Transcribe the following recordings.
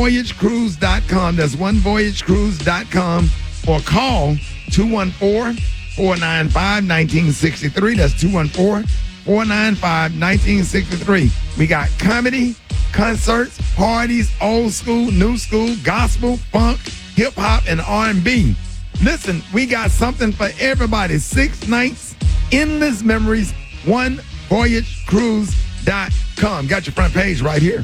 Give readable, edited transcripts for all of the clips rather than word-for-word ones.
onevoyagecruise.com. That's onevoyagecruise.com. Or call 214-495-1963. That's 214-495-1963. We got comedy, concerts, parties, old school, new school, gospel, funk, hip-hop, and R&B. Listen, we got something for everybody. 6 nights, endless memories, onevoyagecruise.com. Got your front page right here.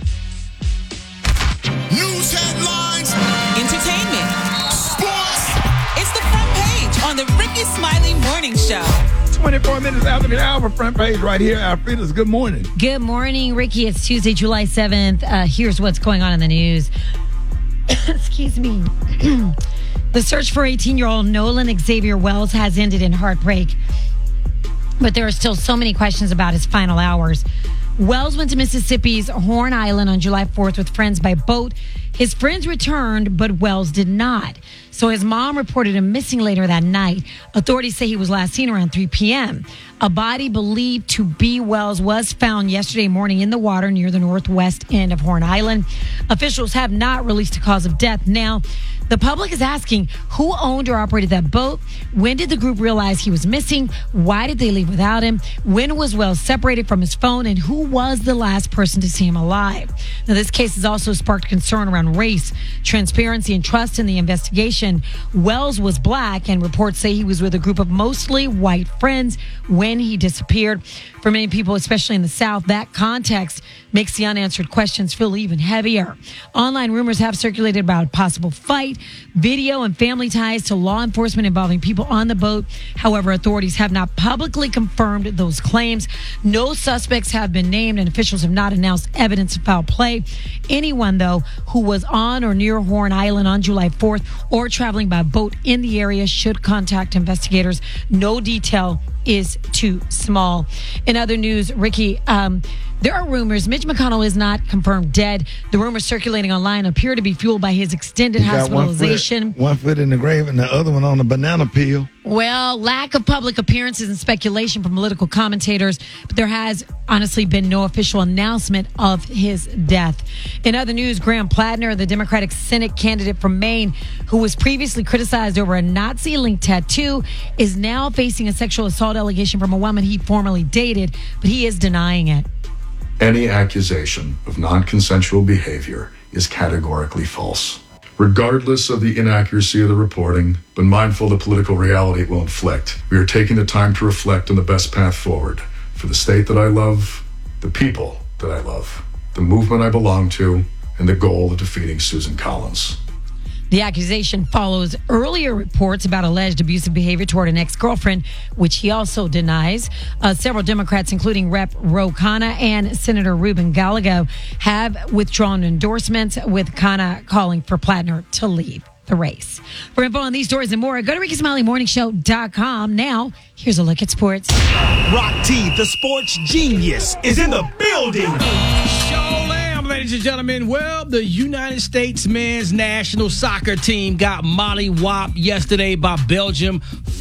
News headlines, Entertainment. sports. It's the front page on the Ricky Smiley Morning Show. 24 minutes after the hour, front page right here. Alfreda's good morning. Good morning, Ricky. It's Tuesday, July 7th. Here's what's going on in the news. Excuse me. The search for 18-year-old Nolan Xavier Wells has ended in heartbreak, but there are still so many questions about his final hours. Wells went to Mississippi's Horn Island on July 4th with friends by boat. His friends returned, but Wells did not. So his mom reported him missing later that night. Authorities say he was last seen around 3 p.m. A body believed to be Wells was found yesterday morning in the water near the northwest end of Horn Island. Officials have not released a cause of death. Now, the public is asking who owned or operated that boat. When did the group realize he was missing? Why did they leave without him? When was Wells separated from his phone? And who was the last person to see him alive? Now, this case has also sparked concern around race, transparency, and trust in the investigation. Wells was black, and reports say he was with a group of mostly white friends when he disappeared. For many people, especially in the South, that context makes the unanswered questions feel even heavier. Online rumors have circulated about a possible fight, video, and family ties to law enforcement involving people on the boat. However, authorities have not publicly confirmed those claims. No suspects have been named, and officials have not announced evidence of foul play. Anyone, though, who was on or near Horn Island on July 4th or traveling by boat in the area should contact investigators. No detail is too small. In other news, Ricky, there are rumors Mitch McConnell is not confirmed dead. The rumors circulating online appear to be fueled by his extended hospitalization. One foot in the grave and the other one on the banana peel. Well, lack of public appearances and speculation from political commentators, but there has honestly been no official announcement of his death. In other news, Graham Plattner, the Democratic Senate candidate from Maine, who was previously criticized over a Nazi-linked tattoo, is now facing a sexual assault allegation from a woman he formerly dated, but he is denying it. Any accusation of non-consensual behavior is categorically false. Regardless of the inaccuracy of the reporting, but mindful of the political reality it will inflict, we are taking the time to reflect on the best path forward for the state that I love, the people that I love, the movement I belong to, and the goal of defeating Susan Collins. The accusation follows earlier reports about alleged abusive behavior toward an ex-girlfriend, which he also denies. Several Democrats, including Rep. Ro Khanna and Senator Ruben Gallego, have withdrawn endorsements, with Khanna calling for Plattner to leave the race. For info on these stories and more, go to RickySmileyMorningShow.com. Now, here's a look at sports. Rock T, the sports genius, is in the building. Ladies and gentlemen, well, the United States men's national soccer team got mollywopped yesterday by Belgium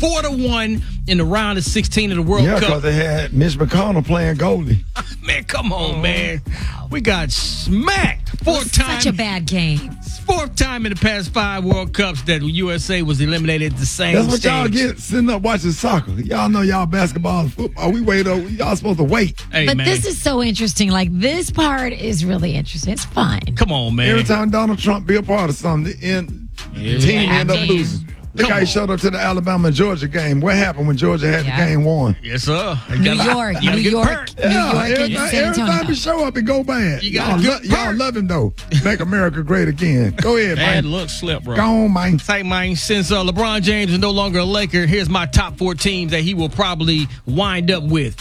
4-1 in the round of 16 of the World Cup. Yeah, because they had Mitch McConnell playing goalie. Man, come on, man. We got smacked Such a bad game. Fourth time in the past 5 World Cups that USA was eliminated at the same That's what stage. y'all get sitting up watching soccer. Y'all know y'all basketball and football. We wait over. Y'all supposed to wait. Hey, But man. this is so interesting. Like, this part is really interesting. It's fun. Come on, man. Every time Donald Trump be a part of something, the team end up losing. Look how he showed up to the Alabama-Georgia game. What happened when Georgia had the game won? Yes, sir. New York, You gotta New get York, burnt. New York, and every San time Antonio. he show up, it go bad. Y'all love him, though. Make America great again. Go ahead, Bad man. luck slip, bro. Go on, man. Tight, man. Since LeBron James is no longer a Laker, here's my top 4 teams that he will probably wind up with.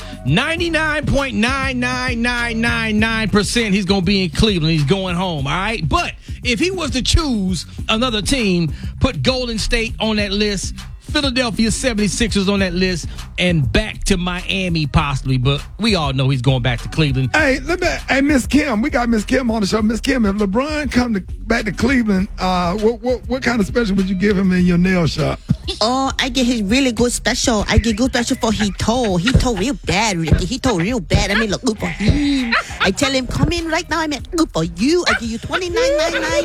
99.99999% he's going to be in Cleveland. He's going home, all right? But if he was to choose another team, put Golden State on that list, Philadelphia 76ers on that list, and back to Miami possibly. But we all know he's going back to Cleveland. Hey, Miss Kim, we got Miss Kim on the show. Miss Kim, if LeBron come back to Cleveland, what kind of special would you give him in your nail shop? Oh, I get his really good special. I get good special for he told. He told real bad, Ricky. He told real bad. I mean, look good for him. I tell him, come in right now. I mean, good for you. I give you $29.99.